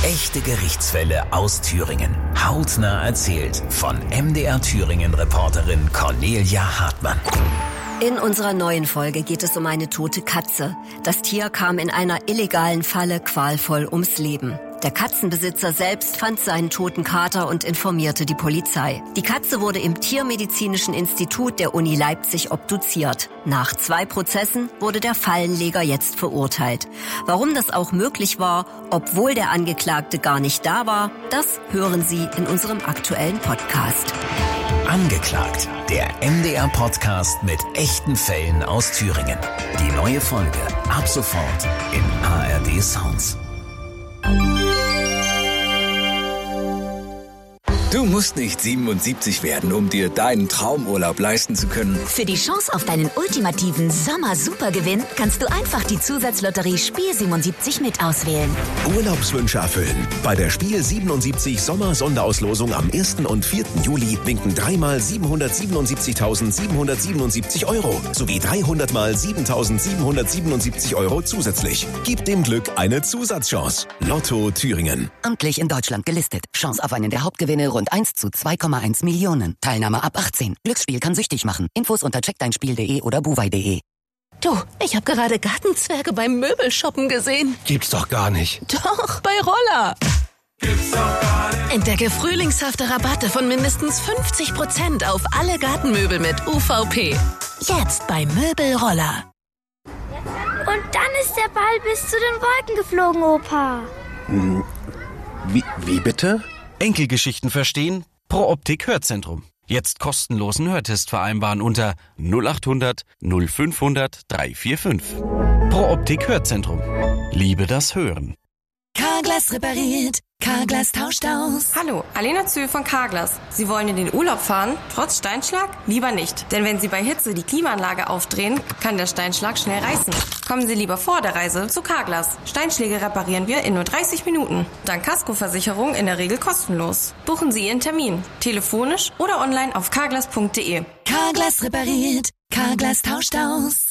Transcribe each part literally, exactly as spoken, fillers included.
Echte Gerichtsfälle aus Thüringen. Hautnah erzählt von M D R Thüringen-Reporterin Cornelia Hartmann. In unserer neuen Folge geht es um eine tote Katze. Das Tier kam in einer illegalen Falle qualvoll ums Leben. Der Katzenbesitzer selbst fand seinen toten Kater und informierte die Polizei. Die Katze wurde im Tiermedizinischen Institut der Uni Leipzig obduziert. Nach zwei Prozessen wurde der Fallenleger jetzt verurteilt. Warum das auch möglich war, obwohl der Angeklagte gar nicht da war, das hören Sie in unserem aktuellen Podcast. Angeklagt, der M D R-Podcast mit echten Fällen aus Thüringen. Die neue Folge ab sofort in A R D Sounds. Du musst nicht siebenundsiebzig werden, um dir deinen Traumurlaub leisten zu können. Für die Chance auf deinen ultimativen Sommer-Supergewinn kannst du einfach die Zusatzlotterie Spiel siebenundsiebzig mit auswählen. Urlaubswünsche erfüllen. Bei der Spiel siebenundsiebzig Sommer-Sonderauslosung am ersten und vierten Juli winken dreimal siebenhundertsiebenundsiebzigtausendsiebenhundertsiebenundsiebzig Euro sowie dreihundert mal siebentausendsiebenhundertsiebenundsiebzig Euro zusätzlich. Gib dem Glück eine Zusatzchance. Lotto Thüringen. Amtlich in Deutschland gelistet. Chance auf einen der Hauptgewinne rund eins zu zwei Komma eins Millionen. Teilnahme ab achtzehn. Glücksspiel kann süchtig machen. Infos unter check dein spiel punkt de oder buwei punkt de. Du, ich habe gerade Gartenzwerge beim Möbelshoppen gesehen. Gibt's doch gar nicht. Doch, bei Roller. Gibt's doch gar nicht. Entdecke frühlingshafte Rabatte von mindestens fünfzig Prozent auf alle Gartenmöbel mit U V P. Jetzt bei Möbelroller. Und dann ist der Ball bis zu den Wolken geflogen, Opa. Hm, wie, wie bitte? Enkelgeschichten verstehen? Pro Optik Hörzentrum. Jetzt kostenlosen Hörtest vereinbaren unter null achthundert nullfünfhundert dreihundertfünfundvierzig. Pro Optik Hörzentrum. Liebe das Hören. Carglass repariert. Carglass tauscht aus. Hallo, Alena Zühl von Carglass. Sie wollen in den Urlaub fahren, trotz Steinschlag? Lieber nicht. Denn wenn Sie bei Hitze die Klimaanlage aufdrehen, kann der Steinschlag schnell reißen. Kommen Sie lieber vor der Reise zu Carglass. Steinschläge reparieren wir in nur dreißig Minuten. Dank Kaskoversicherung in der Regel kostenlos. Buchen Sie Ihren Termin. Telefonisch oder online auf carglass punkt de. Carglass repariert. Carglass tauscht aus.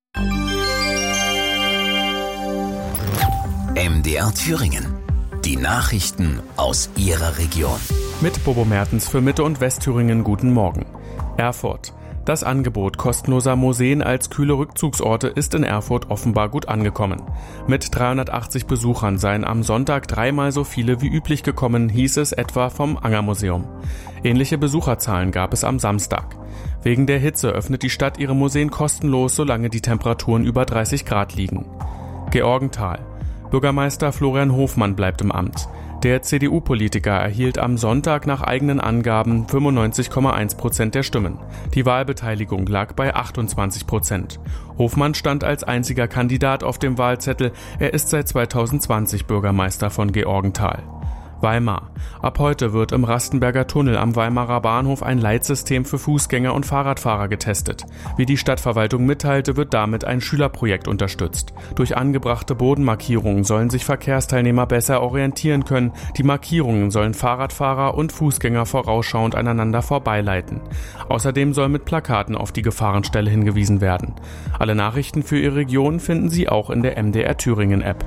M D R Thüringen. Die Nachrichten aus Ihrer Region. Mit Bobo Mertens für Mitte- und Westthüringen guten Morgen. Erfurt. Das Angebot kostenloser Museen als kühle Rückzugsorte ist in Erfurt offenbar gut angekommen. Mit dreihundertachtzig Besuchern seien am Sonntag dreimal so viele wie üblich gekommen, hieß es etwa vom Angermuseum. Ähnliche Besucherzahlen gab es am Samstag. Wegen der Hitze öffnet die Stadt ihre Museen kostenlos, solange die Temperaturen über dreißig Grad liegen. Georgenthal. Bürgermeister Florian Hofmann bleibt im Amt. Der C D U-Politiker erhielt am Sonntag nach eigenen Angaben fünfundneunzig Komma eins Prozent der Stimmen. Die Wahlbeteiligung lag bei achtundzwanzig Prozent. Hofmann stand als einziger Kandidat auf dem Wahlzettel. Er ist seit zweitausendzwanzig Bürgermeister von Georgenthal. Weimar. Ab heute wird im Rastenberger Tunnel am Weimarer Bahnhof ein Leitsystem für Fußgänger und Fahrradfahrer getestet. Wie die Stadtverwaltung mitteilte, wird damit ein Schülerprojekt unterstützt. Durch angebrachte Bodenmarkierungen sollen sich Verkehrsteilnehmer besser orientieren können. Die Markierungen sollen Fahrradfahrer und Fußgänger vorausschauend aneinander vorbeileiten. Außerdem soll mit Plakaten auf die Gefahrenstelle hingewiesen werden. Alle Nachrichten für Ihre Region finden Sie auch in der M D R Thüringen App.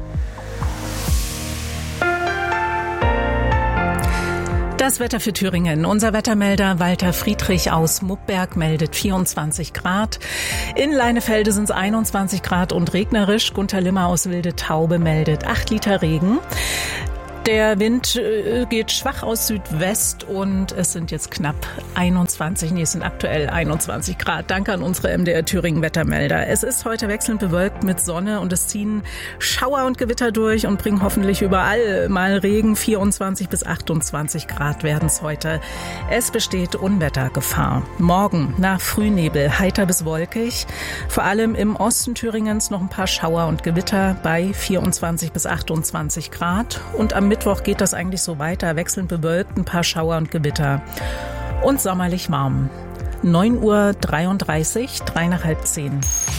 Das Wetter für Thüringen. Unser Wettermelder Walter Friedrich aus Muppberg meldet vierundzwanzig Grad. In Leinefelde sind es einundzwanzig Grad und regnerisch. Gunter Limmer aus Wilde Taube meldet acht Liter Regen. Der Wind äh, geht schwach aus Südwest und es sind jetzt knapp einundzwanzig, nee, es sind aktuell einundzwanzig Grad. Danke an unsere M D R Thüringen Wettermelder. Es ist heute wechselnd bewölkt mit Sonne und es ziehen Schauer und Gewitter durch und bringen hoffentlich überall mal Regen. vierundzwanzig bis achtundzwanzig Grad werden es heute. Es besteht Unwettergefahr. Morgen nach Frühnebel heiter bis wolkig. Vor allem im Osten Thüringens noch ein paar Schauer und Gewitter bei vierundzwanzig bis achtundzwanzig Grad. Und am Mittwoch geht das eigentlich so weiter, wechselnd bewölkt, ein paar Schauer und Gewitter und sommerlich warm. neun Uhr dreiunddreißig, drei nach halb zehn.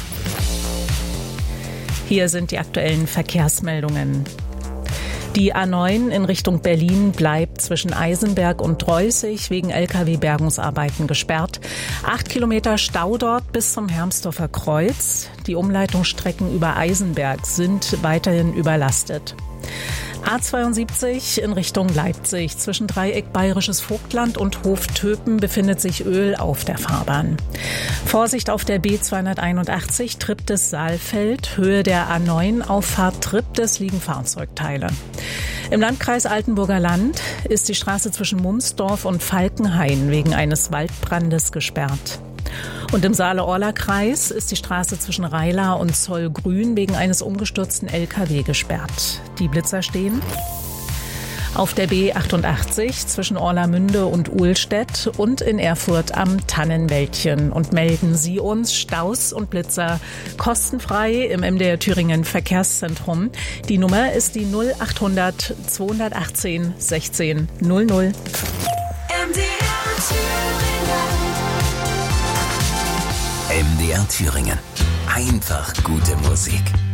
Hier sind die aktuellen Verkehrsmeldungen. Die A neun in Richtung Berlin bleibt zwischen Eisenberg und Droyßig wegen L K W-Bergungsarbeiten gesperrt. Acht Kilometer Stau dort bis zum Hermsdorfer Kreuz. Die Umleitungsstrecken über Eisenberg sind weiterhin überlastet. A zweiundsiebzig in Richtung Leipzig. Zwischen Dreieck Bayerisches Vogtland und Hof Töpen befindet sich Öl auf der Fahrbahn. Vorsicht auf der B zweihunderteinundachtzig Triptis-Saalfeld, Höhe der A neun, Auffahrt Triptis liegen Fahrzeugteile. Im Landkreis Altenburger Land ist die Straße zwischen Mumsdorf und Falkenhain wegen eines Waldbrandes gesperrt. Und im Saale-Orla-Kreis ist die Straße zwischen Reilar und Zollgrün wegen eines umgestürzten L K W gesperrt. Die Blitzer stehen auf der B achtundachtzig zwischen Orlamünde und Uhlstedt und in Erfurt am Tannenwäldchen. Und melden Sie uns Staus und Blitzer kostenfrei im M D R Thüringen Verkehrszentrum. Die Nummer ist die null achthundert zweihundertachtzehn sechzehn null null. M D R Thüringen. M D R Thüringen. Einfach gute Musik.